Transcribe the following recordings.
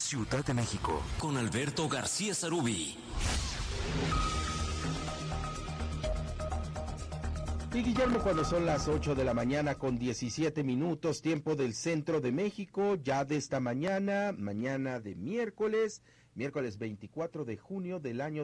Ciudad de México, con Alberto García Sarubí. Y Guillermo, cuando son las 8 de la mañana con 17 minutos, tiempo del centro de México, ya de esta mañana de miércoles 24 de junio del año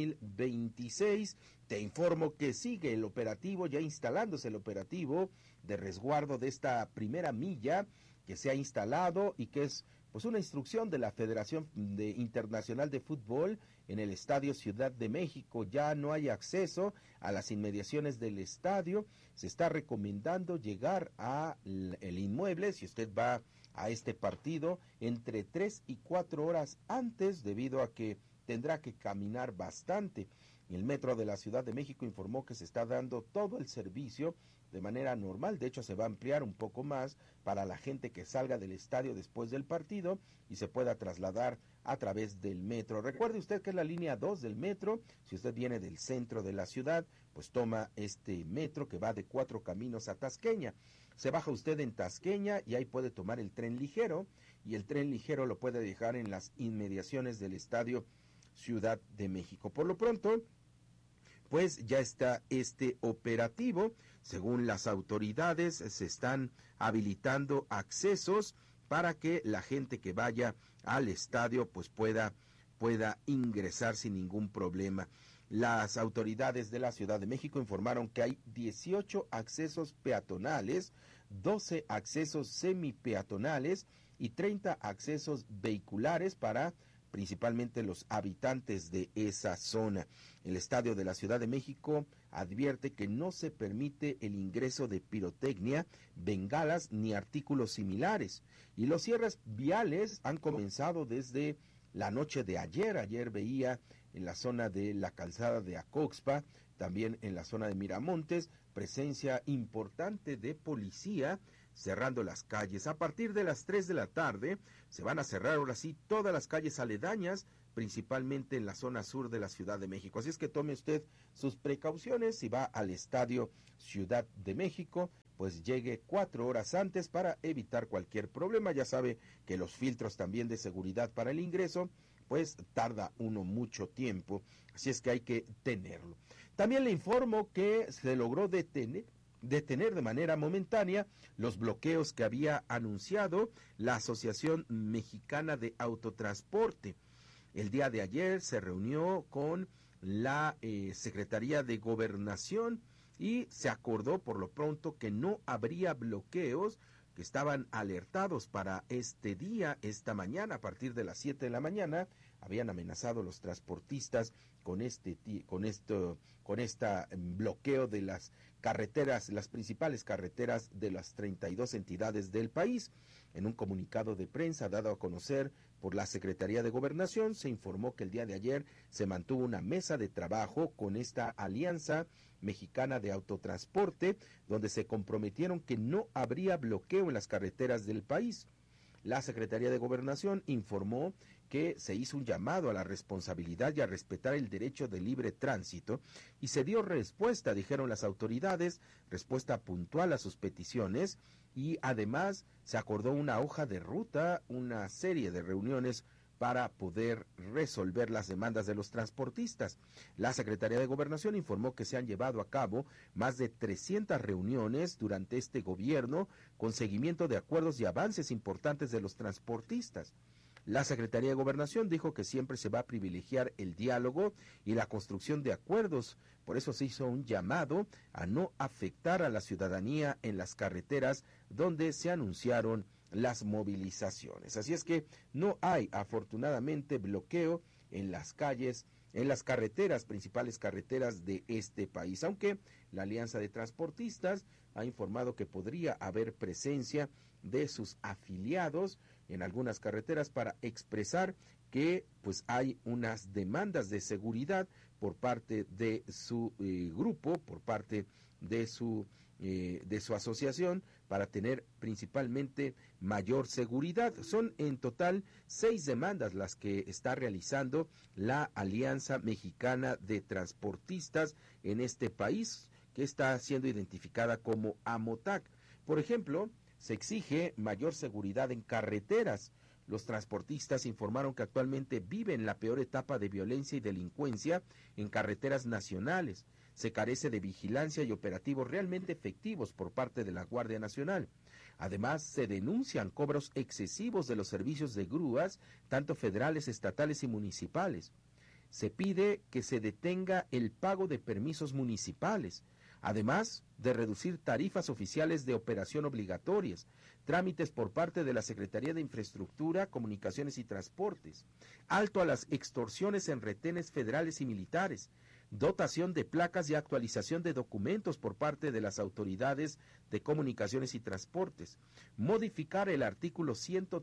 2026, te informo que sigue el operativo, ya instalándose el operativo de resguardo de esta primera milla que se ha instalado y que es pues una instrucción de la Federación Internacional de Fútbol en el Estadio Ciudad de México. Ya no hay acceso a las inmediaciones del estadio. Se está recomendando llegar a el inmueble, si usted va a este partido, entre 3 y 4 horas antes, debido a que tendrá que caminar bastante. El Metro de la Ciudad de México informó que se está dando todo el servicio de manera normal. De hecho, se va a ampliar un poco más para la gente que salga del estadio después del partido y se pueda trasladar a través del metro. Recuerde usted que es la línea 2 del metro. Si usted viene del centro de la ciudad, pues toma este metro que va de 4 Caminos a Tasqueña. Se baja usted en Tasqueña y ahí puede tomar el tren ligero, y el tren ligero lo puede dejar en las inmediaciones del Estadio Ciudad de México. Por lo pronto, pues ya está este operativo. Según las autoridades, se están habilitando accesos para que la gente que vaya al estadio pues pueda ingresar sin ningún problema. Las autoridades de la Ciudad de México informaron que hay 18 accesos peatonales, 12 accesos semipeatonales y 30 accesos vehiculares para principalmente los habitantes de esa zona. El Estadio de la Ciudad de México advierte que no se permite el ingreso de pirotecnia, bengalas ni artículos similares. Y los cierres viales han comenzado desde la noche de ayer. Ayer veía en la zona de la calzada de Acoxpa, también en la zona de Miramontes, presencia importante de policía cerrando las calles. A partir de las 3 de la tarde se van a cerrar ahora sí todas las calles aledañas, principalmente en la zona sur de la Ciudad de México. Así es que tome usted sus precauciones. Si va al Estadio Ciudad de México, pues llegue 4 horas antes para evitar cualquier problema. Ya sabe que los filtros también de seguridad para el ingreso, pues tarda uno mucho tiempo, así es que hay que tenerlo. También le informo que se logró detener de manera momentánea los bloqueos que había anunciado la Asociación Mexicana de Autotransporte. El día de ayer se reunió con la Secretaría de Gobernación y se acordó por lo pronto que no habría bloqueos, que estaban alertados para este día, esta mañana. A partir de las 7 de la mañana habían amenazado los transportistas con este bloqueo de las carreteras, las principales carreteras de las 32 entidades del país. En un comunicado de prensa dado a conocer por la Secretaría de Gobernación, se informó que el día de ayer se mantuvo una mesa de trabajo con esta Alianza Mexicana de Autotransporte, donde se comprometieron que no habría bloqueo en las carreteras del país. La Secretaría de Gobernación informó que se hizo un llamado a la responsabilidad y a respetar el derecho de libre tránsito y se dio respuesta, dijeron las autoridades, respuesta puntual a sus peticiones, y además se acordó una hoja de ruta, una serie de reuniones para poder resolver las demandas de los transportistas. La Secretaría de Gobernación informó que se han llevado a cabo más de 300 reuniones durante este gobierno con seguimiento de acuerdos y avances importantes de los transportistas. La Secretaría de Gobernación dijo que siempre se va a privilegiar el diálogo y la construcción de acuerdos. Por eso se hizo un llamado a no afectar a la ciudadanía en las carreteras donde se anunciaron las movilizaciones. Así es que no hay, afortunadamente, bloqueo en las calles, en las carreteras, principales carreteras de este país, aunque la Alianza de Transportistas ha informado que podría haber presencia de sus afiliados en algunas carreteras para expresar que pues hay unas demandas de seguridad por parte de su grupo, por parte de su asociación, para tener principalmente mayor seguridad. Son en total 6 demandas las que está realizando la Alianza Mexicana de Transportistas en este país, que está siendo identificada como AMOTAC. Por ejemplo, se exige mayor seguridad en carreteras. Los transportistas informaron que actualmente viven la peor etapa de violencia y delincuencia en carreteras nacionales. Se carece de vigilancia y operativos realmente efectivos por parte de la Guardia Nacional. Además, se denuncian cobros excesivos de los servicios de grúas, tanto federales, estatales y municipales. Se pide que se detenga el pago de permisos municipales, además de reducir tarifas oficiales de operación obligatorias, trámites por parte de la Secretaría de Infraestructura, Comunicaciones y Transportes, alto a las extorsiones en retenes federales y militares, dotación de placas y actualización de documentos por parte de las autoridades de Comunicaciones y Transportes, modificar el artículo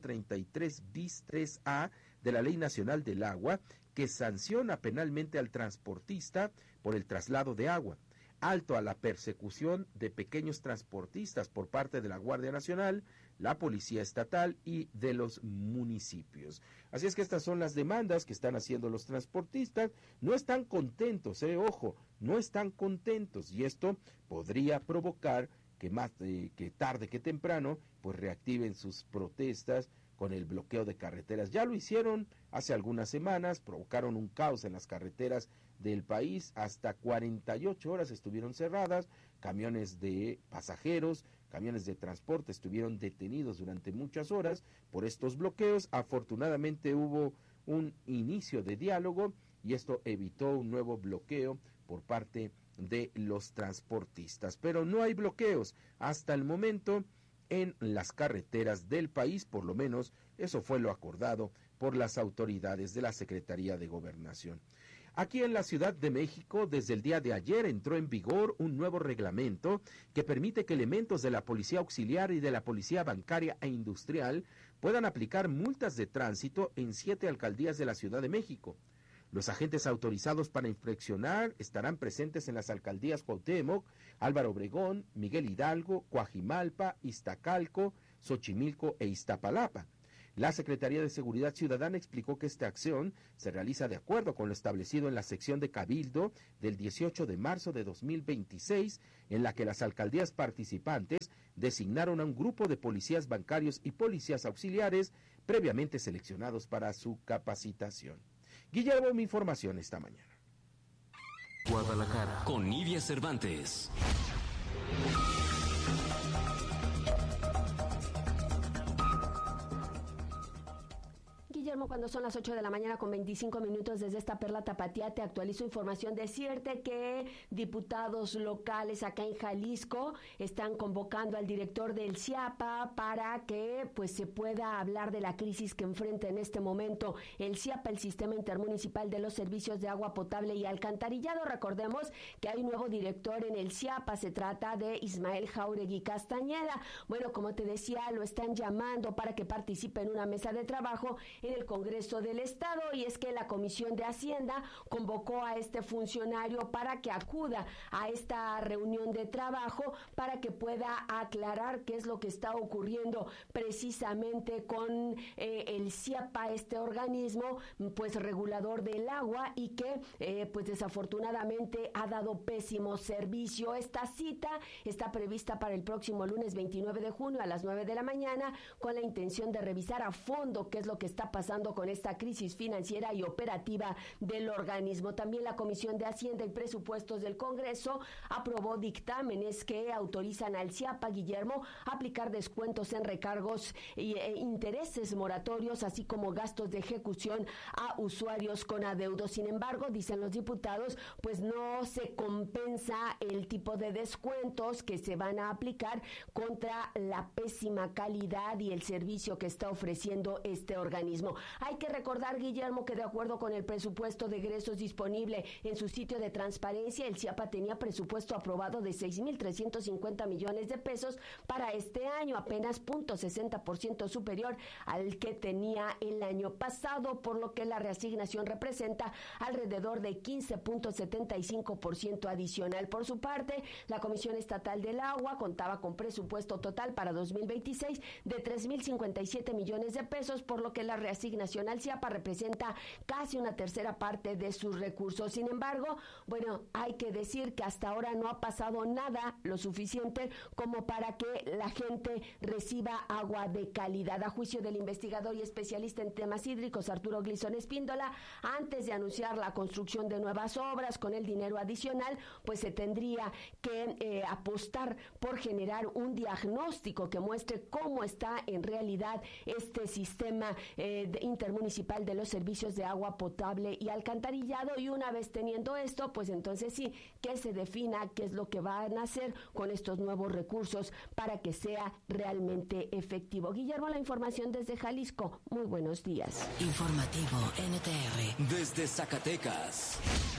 133 bis 3A de la Ley Nacional del Agua, que sanciona penalmente al transportista por el traslado de agua, alto a la persecución de pequeños transportistas por parte de la Guardia Nacional, la Policía Estatal y de los municipios. Así es que estas son las demandas que están haciendo los transportistas. No están contentos, ojo, no están contentos, y esto podría provocar que que tarde que temprano pues reactiven sus protestas con el bloqueo de carreteras. Ya lo hicieron hace algunas semanas, provocaron un caos en las carreteras del país, hasta 48 horas estuvieron cerradas, camiones de pasajeros, camiones de transporte estuvieron detenidos durante muchas horas por estos bloqueos. Afortunadamente hubo un inicio de diálogo y esto evitó un nuevo bloqueo por parte de los transportistas. Pero no hay bloqueos hasta el momento en las carreteras del país, por lo menos eso fue lo acordado por las autoridades de la Secretaría de Gobernación. Aquí en la Ciudad de México, desde el día de ayer entró en vigor un nuevo reglamento que permite que elementos de la Policía Auxiliar y de la Policía Bancaria e Industrial puedan aplicar multas de tránsito en 7 alcaldías de la Ciudad de México. Los agentes autorizados para inspeccionar estarán presentes en las alcaldías Cuauhtémoc, Álvaro Obregón, Miguel Hidalgo, Coajimalpa, Iztacalco, Xochimilco e Iztapalapa. La Secretaría de Seguridad Ciudadana explicó que esta acción se realiza de acuerdo con lo establecido en la sección de Cabildo del 18 de marzo de 2026, en la que las alcaldías participantes designaron a un grupo de policías bancarios y policías auxiliares previamente seleccionados para su capacitación. Guillermo, mi información esta mañana. Guadalajara, con Nidia Cervantes. Guillermo, cuando son las 8 de la mañana con 25 minutos desde esta Perla Tapatía, te actualizo información. Decirte que diputados locales acá en Jalisco están convocando al director del CIAPA para que pues se pueda hablar de la crisis que enfrenta en este momento el CIAPA, el Sistema Intermunicipal de los Servicios de Agua Potable y Alcantarillado. Recordemos que hay nuevo director en el CIAPA, se trata de Ismael Jauregui Castañeda. Bueno, como te decía, lo están llamando para que participe en una mesa de trabajo en el Congreso del Estado, y es que la Comisión de Hacienda convocó a este funcionario para que acuda a esta reunión de trabajo para que pueda aclarar qué es lo que está ocurriendo precisamente con el CIAPA, este organismo pues regulador del agua, y que pues desafortunadamente ha dado pésimo servicio. Esta cita está prevista para el próximo lunes 29 de junio a las 9 de la mañana con la intención de revisar a fondo qué es lo que está pasando con esta crisis financiera y operativa del organismo. También la Comisión de Hacienda y Presupuestos del Congreso aprobó dictámenes que autorizan al CIAPA, Guillermo, a aplicar descuentos en recargos e intereses moratorios, así como gastos de ejecución a usuarios con adeudos. Sin embargo, dicen los diputados, pues no se compensa el tipo de descuentos que se van a aplicar contra la pésima calidad y el servicio que está ofreciendo este organismo. Hay que recordar, Guillermo, que de acuerdo con el presupuesto de egresos disponible en su sitio de transparencia, el CIAPA tenía presupuesto aprobado de 6,350 millones de pesos para este año, apenas 0.60% superior al que tenía el año pasado, por lo que la reasignación representa alrededor de 15.75% adicional. Por su parte, la Comisión Estatal del Agua contaba con presupuesto total para 2026 de 3,057 millones de pesos, por lo que la reasignación SIG Nacional Ciapa representa casi una tercera parte de sus recursos. Sin embargo, bueno, hay que decir que hasta ahora no ha pasado nada lo suficiente como para que la gente reciba agua de calidad. A juicio del investigador y especialista en temas hídricos Arturo Glisson Espíndola, antes de anunciar la construcción de nuevas obras con el dinero adicional, pues se tendría que apostar por generar un diagnóstico que muestre cómo está en realidad este sistema intermunicipal de los servicios de agua potable y alcantarillado, y una vez teniendo esto, pues entonces sí, que se defina qué es lo que van a hacer con estos nuevos recursos para que sea realmente efectivo. Guillermo, la información desde Jalisco. Muy buenos días. Informativo NTR desde Zacatecas.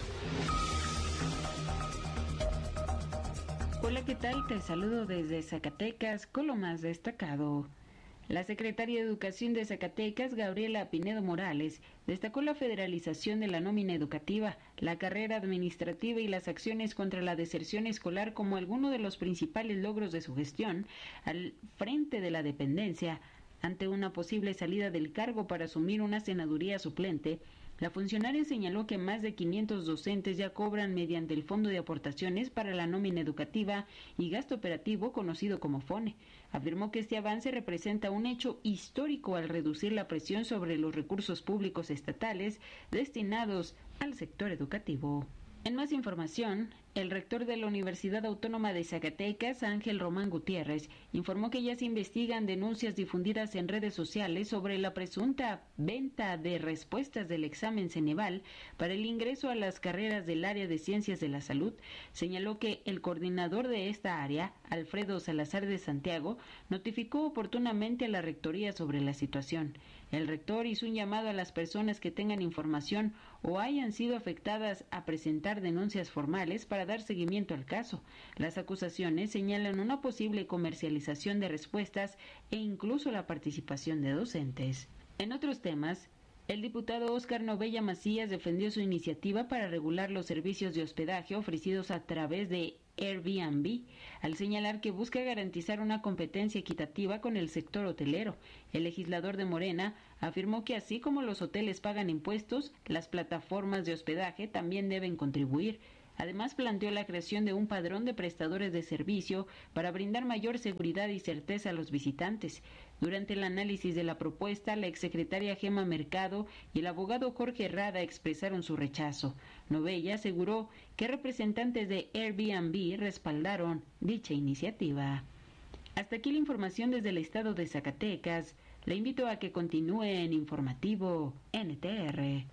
Hola, ¿qué tal? Te saludo desde Zacatecas con lo más destacado. La secretaria de Educación de Zacatecas, Gabriela Pinedo Morales, destacó la federalización de la nómina educativa, la carrera administrativa y las acciones contra la deserción escolar como algunos de los principales logros de su gestión al frente de la dependencia. Ante una posible salida del cargo para asumir una senaduría suplente, la funcionaria señaló que más de 500 docentes ya cobran mediante el Fondo de Aportaciones para la Nómina Educativa y Gasto Operativo conocido como FONE. Afirmó que este avance representa un hecho histórico al reducir la presión sobre los recursos públicos estatales destinados al sector educativo. En más información, el rector de la Universidad Autónoma de Zacatecas, Ángel Román Gutiérrez, informó que ya se investigan denuncias difundidas en redes sociales sobre la presunta venta de respuestas del examen Ceneval para el ingreso a las carreras del área de Ciencias de la Salud. Señaló que el coordinador de esta área, Alfredo Salazar de Santiago, notificó oportunamente a la rectoría sobre la situación. El rector hizo un llamado a las personas que tengan información o hayan sido afectadas a presentar denuncias formales para dar seguimiento al caso. Las acusaciones señalan una posible comercialización de respuestas e incluso la participación de docentes. En otros temas, el diputado Óscar Novella Macías defendió su iniciativa para regular los servicios de hospedaje ofrecidos a través de Airbnb, al señalar que busca garantizar una competencia equitativa con el sector hotelero. El legislador de Morena afirmó que así como los hoteles pagan impuestos, las plataformas de hospedaje también deben contribuir. Además, planteó la creación de un padrón de prestadores de servicio para brindar mayor seguridad y certeza a los visitantes. Durante el análisis de la propuesta, la exsecretaria Gema Mercado y el abogado Jorge Rada expresaron su rechazo. Novella aseguró que representantes de Airbnb respaldaron dicha iniciativa. Hasta aquí la información desde el estado de Zacatecas. Le invito a que continúe en Informativo NTR.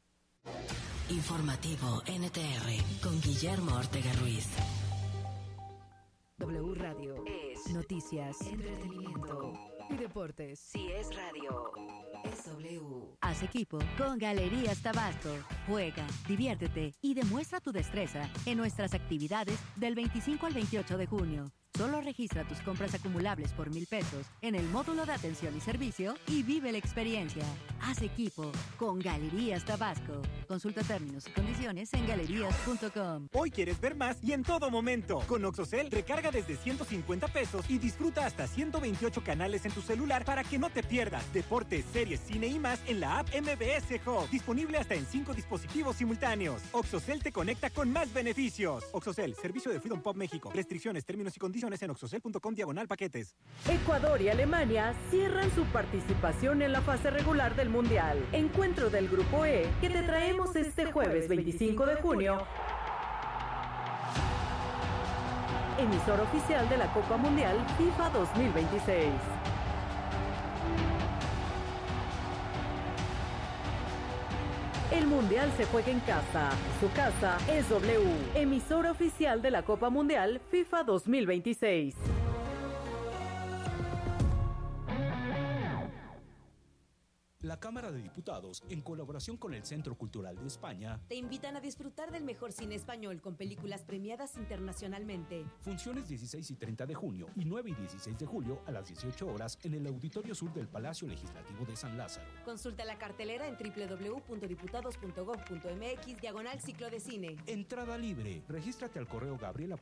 Informativo NTR con Guillermo Ortega Ruiz. W Radio es noticias, entretenimiento y deportes. Si es radio, es W. Haz equipo con Galerías Tabasco. Juega, diviértete y demuestra tu destreza en nuestras actividades del 25 al 28 de junio. Solo registra tus compras acumulables por 1,000 pesos en el módulo de atención y servicio y vive la experiencia. Haz equipo con Galerías Tabasco. Consulta términos y condiciones en galerías.com. Hoy quieres ver más y en todo momento. Con Oxocel, recarga desde 150 pesos y disfruta hasta 128 canales en tu celular para que no te pierdas deportes, series, cine y más en la app MBS Hub. Disponible hasta en 5 dispositivos simultáneos. Oxocel te conecta con más beneficios. Oxocel, servicio de Freedom Pop México. Restricciones, términos y condiciones en oxocel.com/paquetes. Ecuador y Alemania cierran su participación en la fase regular del Mundial. Encuentro del Grupo E que te traemos este jueves 25 de junio. Emisor oficial de la Copa Mundial FIFA 2026. El Mundial se juega en casa. Su casa es W. Emisora oficial de la Copa Mundial FIFA 2026. La Cámara de Diputados, en colaboración con el Centro Cultural de España, te invitan a disfrutar del mejor cine español con películas premiadas internacionalmente. Funciones 16 y 30 de junio y 9 y 16 de julio a las 18 horas en el Auditorio Sur del Palacio Legislativo de San Lázaro. Consulta la cartelera en www.diputados.gov.mx/ciclo de cine. Entrada libre. Regístrate al correo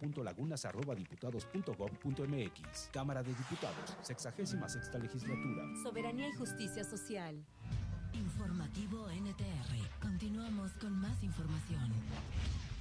gabriela.lagunas@diputados.gov.mx. Cámara de Diputados, 66ª Legislatura. Soberanía y justicia social. Informativo NTR. Continuamos con más información.